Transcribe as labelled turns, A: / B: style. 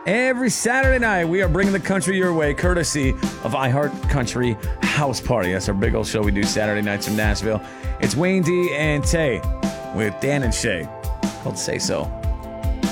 A: Every Saturday night, we are bringing the country your way, courtesy of iHeart Country House Party. That's our big old show we do Saturday nights from Nashville. It's Wayne D and Tay with Dan and Shay called Say So.